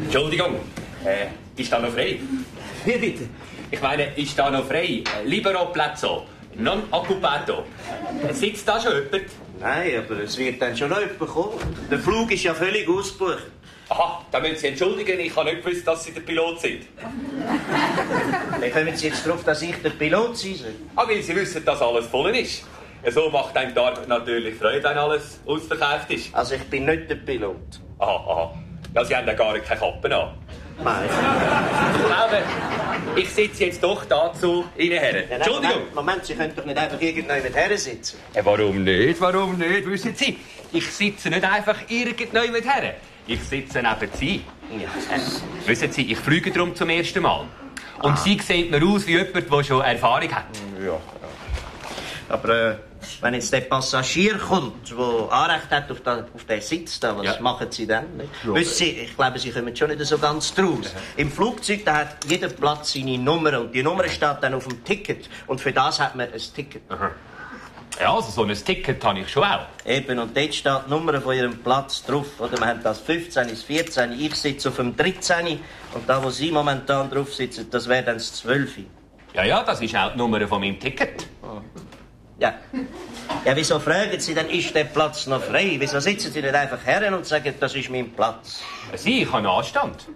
Entschuldigung, ist da noch frei? Wie bitte? Ich meine, ist da noch frei? Libero Plazzo, non occupato. Sitzt da schon jemand? Nein, aber es wird dann schon noch jemand kommen. Der Flug ist ja völlig ausgebucht. Aha, da müssen Sie entschuldigen, ich habe nicht gewusst, dass Sie der Pilot sind. Wie kommen Sie jetzt darauf, dass ich der Pilot sein soll? Ah, weil Sie wissen, dass alles voll ist. So macht einem die Arbeit natürlich Freude, wenn alles ausverkauft ist. Also ich bin nicht der Pilot. Aha. Ja, Sie haben ja gar keine Kappe an. Nein. Ich glaube, ich sitze jetzt doch dazu Ihnen her. Ja, Entschuldigung. Moment, Sie können doch nicht einfach irgendjemand her sitzen. Warum nicht? Warum nicht? Wissen Sie, ich sitze nicht einfach irgendjemand her. Ich sitze neben Sie. Ja. Wissen Sie, ich fliege darum zum ersten Mal. Und Sie sieht mir aus wie jemand, der schon Erfahrung hat. Ja. Aber wenn jetzt der Passagier kommt, der Anrecht hat auf den Sitz, da, was machen Sie dann? Nicht? Ja. Wissen Sie, ich glaube, Sie kommen schon nicht so ganz draus. Im Flugzeug da hat jeder Platz seine Nummer und die Nummer steht dann auf dem Ticket. Und für das hat man ein Ticket. Aha. Ja, also so ein Ticket habe ich schon auch. Eben, und dort steht die Nummer von Ihrem Platz drauf. Oder wir haben das 15, das 14, ich sitze auf dem 13. Und da, wo Sie momentan drauf sitzen, das wäre dann das 12. Ja, das ist auch die Nummer von meinem Ticket. Oh. Ja, wieso fragen Sie denn, ist der Platz noch frei? Wieso sitzen Sie nicht einfach her und sagen, das ist mein Platz? Sie, ich habe Anstand.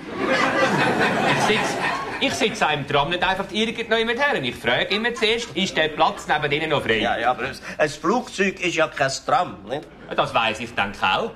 Ich sitze einem Tram nicht einfach irgendjemand her. Ich frage immer zuerst, ist der Platz neben Ihnen noch frei? Ja, aber ein Flugzeug ist ja kein Tram, nicht? Das weiss ich, denke auch.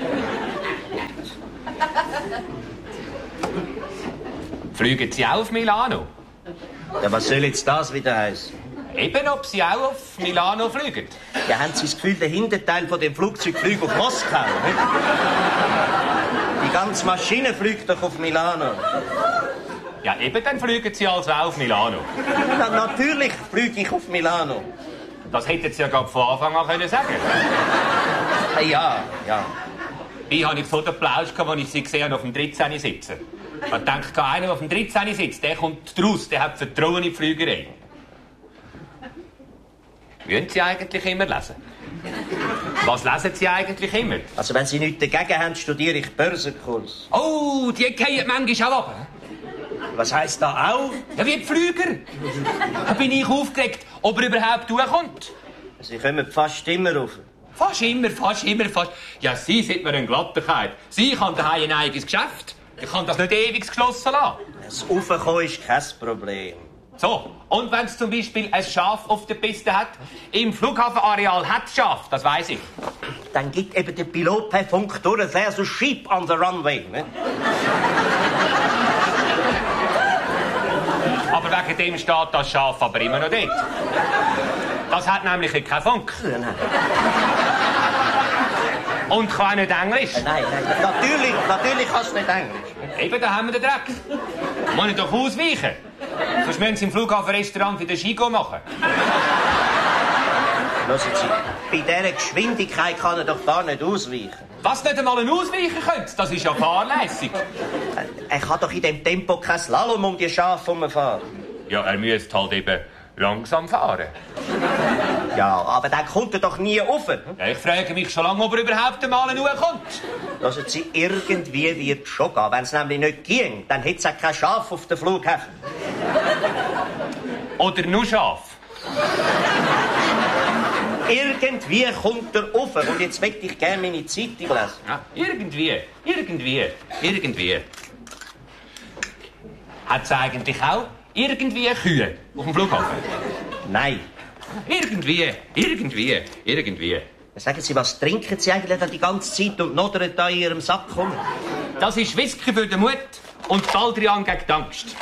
Fliegen Sie auch auf Milano? Ja, was soll jetzt das wieder heißen? Eben, ob Sie auch auf Milano fliegen. Ja, haben Sie das Gefühl, der Hinterteil von dem Flugzeug fliegt auf Moskau, nicht? Die ganze Maschine fliegt doch auf Milano. Ja, eben, dann fliegen Sie also auch auf Milano. Ja, natürlich fliege ich auf Milano. Das hätten Sie ja gerade von Anfang an können sagen. Ja. Wie habe ich so den Plausch gehabt, als ich Sie gesehen habe, auf dem 13. sitzen. Man denkt, einer, der auf dem 13. sitzt, der kommt draus, der hat Vertrauen in die Flügerei. Wollen Sie eigentlich immer lesen? Was lesen Sie eigentlich immer? Also wenn Sie nichts dagegen haben, studiere ich Börsenkurs. Oh, die fallen manchmal auch ab. Was heisst da auch? Ja, wie die Flüger. Da bin ich aufgeregt, ob er überhaupt durchkommt. Sie kommen fast immer rauf. Fast immer. Ja, Sie sind mir ein Glatterkeit. Sie haben daheim ein eigenes Geschäft. Ich kann das nicht ewig geschlossen lassen. Das Raufkommen ist kein Problem. So, und wenn es zum Beispiel ein Schaf auf der Piste hat, im Flughafenareal hat es Schaf, das weiss ich. Dann gibt eben der Pilot per Funk durch, there's a sheep on the runway. Ne? Aber wegen dem steht das Schaf aber immer noch dort. Das hat nämlich keinen Funk. Nein. Und kann auch nicht Englisch. Nein, natürlich kannst du nicht Englisch. Eben, da haben wir den Dreck. Muss ich doch ausweichen. Sonst müssen Sie im Flughafenrestaurant wieder Ski machen. Hören Sie, bei dieser Geschwindigkeit kann er doch gar nicht ausweichen. Was nicht einmal ein Ausweichen könnt, das ist ja fahrlässig. Er kann doch in dem Tempo kein Slalom um die Schafe herumfahren. Ja, er müsste halt eben langsam fahren. Ja, aber dann kommt er doch nie rauf. Ja, ich frage mich schon lange, ob er überhaupt einmal kommt. Hören Sie, irgendwie wird es schon gehen. Wenn es nämlich nicht ging, dann hätte es auch kein Schaf auf dem Flughafen. Oder nur Schaf. Irgendwie kommt er rauf. Und jetzt möchte ich gerne meine Zeitung lesen. Ja, irgendwie. Hat es eigentlich auch irgendwie Kühe auf dem Flughafen? Nein. Irgendwie. Sagen Sie, was trinken Sie eigentlich da die ganze Zeit und nodern da in Ihrem Sack rum? Das ist Whisky für den Mut und Baldrian gegen die Angst.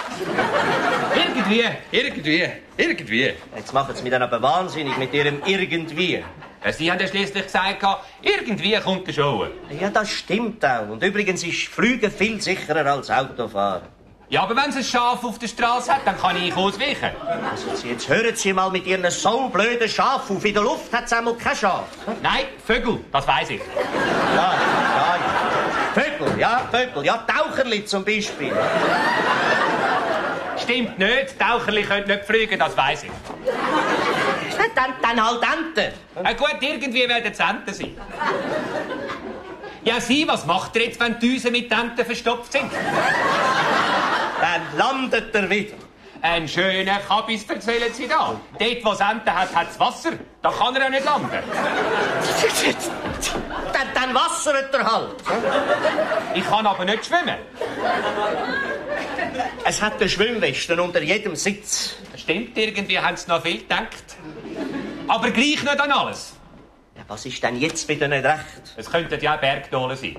Irgendwie. Jetzt machen Sie mich dann aber wahnsinnig mit Ihrem Irgendwie. Sie haben ja schliesslich gesagt, irgendwie kommt der Show. Ja, das stimmt auch. Und übrigens ist Fliegen viel sicherer als Autofahren. Ja, aber wenn es ein Schaf auf der Straße hat, dann kann ich ausweichen. Also jetzt hören Sie mal mit Ihren so blöden Schaf auf. In der Luft hat es einmal kein Schaf. Nein, Vögel, das weiss ich. Ja. Vögel. Ja, Taucherli zum Beispiel. Stimmt nicht, Taucherli können nicht fliegen, das weiss ich. Dann halt Enten. Gut, irgendwie werden es Enten sein. Ja, Sie, was macht ihr jetzt, wenn die Düsen mit Enten verstopft sind? Dann landet er wieder. Ein schöner Kabis erzählen Sie da. Dort, wo es Enten hat, hat es Wasser. Da kann er ja nicht landen. Dann wassert er halt. Ich kann aber nicht schwimmen. Es hat eine Schwimmweste unter jedem Sitz. Stimmt, irgendwie haben Sie noch viel gedacht. Aber gleich nicht an alles. Ja, was ist denn jetzt wieder nicht recht? Es könnten ja auch Bergdolen sein.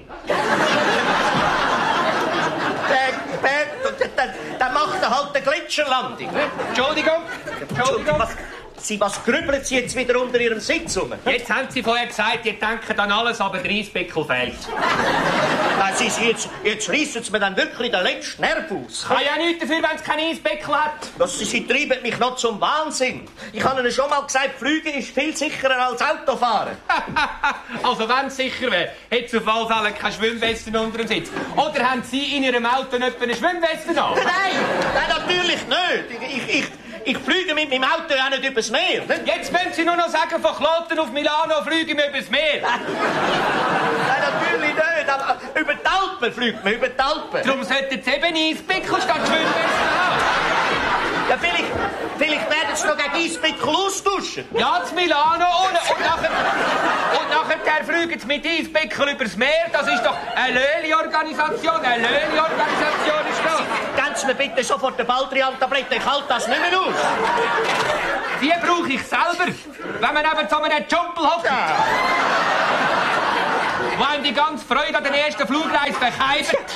Dann macht er halt eine Gletscherlandung. Ne? Entschuldigung. Was grübeln Sie jetzt wieder unter Ihrem Sitz rum? Jetzt haben Sie vorher gesagt, ihr denkt an alles, aber 3 Eisbeckel fehlt. Nein, jetzt reissen Sie mir dann wirklich den letzten Nerv aus. Kann ja nichts dafür, wenn es keinen Eisbeckel hat. Sie treiben mich noch zum Wahnsinn. Ich habe Ihnen schon mal gesagt, Fliegen ist viel sicherer als Autofahren. Also wenn es sicher wäre, hätte es auf alle Fälle keine Schwimmweste unter dem Sitz. Oder haben Sie in Ihrem Auto nicht eine Schwimmweste an? Nein, natürlich nicht. Ich fliege mit meinem Auto ja nicht übers Meer. Ne? Jetzt müssen Sie nur noch sagen, von Kloten auf Milano fliegen wir übers Meer. Nein, natürlich nicht. Aber über die Alpen fliegt man, über die Alpen. Darum sollten Sie eben Eisbeckel statt Schwimmweste haben. Ja, vielleicht werden Sie noch gegen Eisbeckel austauschen. Ja, zu Milano und nachher fliegen Sie mit Eisbeckel übers Meer. Das ist doch eine Löli-Organisation. Eine Löli-Organisation ist das. Geben Sie mir bitte sofort eine Baldrian-Tablette. Ich halte das nicht mehr aus. Die brauche ich selber, wenn man eben zu einem Jumpel hockt. Ja. Wo einem die ganze Freude an der ersten Flugreise verkeibt.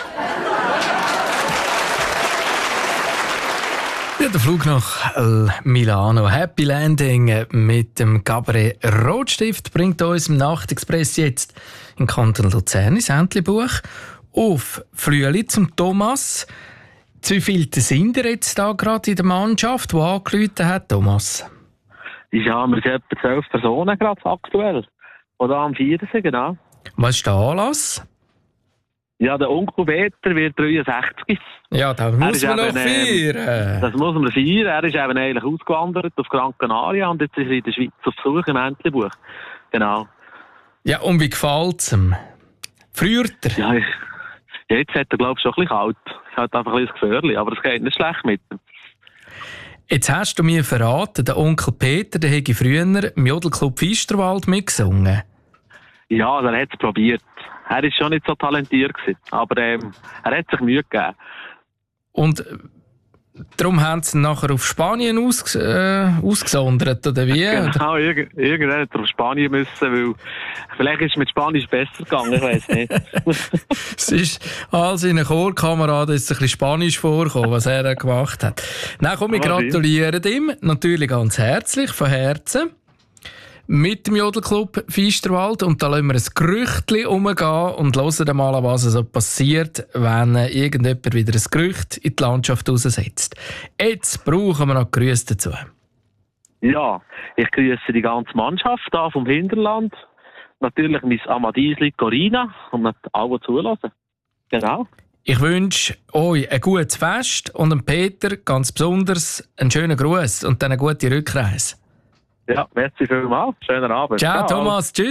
Ja, der Flug nach Milano. Happy Landing mit dem Gabriel Rotstift bringt uns im Nachtexpress jetzt in Kanton Luzern ins Entlebuch auf Flüeli zum Thomas. Wie viele sind ihr jetzt da gerade in der Mannschaft, die angerufen hat, Thomas? Ja, wir sind etwa 12 Personen gerade aktuell. Oder am 4. genau. Was ist der Anlass? Ja, der Onkel Peter wird 63. Ja, das muss man noch feiern. Das muss man feiern. Er ist eben eigentlich ausgewandert auf Gran Canaria und jetzt ist er in der Schweiz auf Besuch im Entlebuch. Genau. Ja, und wie gefällt es ihm? Friert er? Ja, jetzt hat er, glaube ich, schon ein bisschen kalt. Es hat einfach ein bisschen gefährlich, aber es geht nicht schlecht mit ihm. Jetzt hast du mir verraten, der Onkel Peter, der hätte früher im Jodelclub Pfisterwald mitgesungen. Ja, er hat es probiert. Er war schon nicht so talentiert gewesen, aber er hat sich Mühe gegeben. Und darum haben sie ihn nachher auf Spanien ausgesondert, oder wie? Genau, irgendwann hat er auf Spanien müssen, weil vielleicht ist es mit Spanisch besser gegangen, ich weiss nicht. Es ist als in einer Chorkamera, dass es ein bisschen Spanisch vorkommt, was er gemacht hat. Nein, komm, wir gratulieren ihm natürlich ganz herzlich, von Herzen. Mit dem Jodelclub Pfisterwald. Und da lassen wir ein Gerüchtchen umgehen und hören mal, was so passiert, wenn irgendjemand wieder ein Gerücht in die Landschaft raussetzt. Jetzt brauchen wir noch Grüße dazu. Ja, ich grüße die ganze Mannschaft hier vom Hinterland. Natürlich mein Amadiesli Corina und alle zulassen. Genau. Ich wünsche euch ein gutes Fest und dem Peter ganz besonders einen schönen Gruß und dann eine gute Rückreise. Ja, merci vielmals. Schönen Abend. Ciao, Thomas. Tschüss.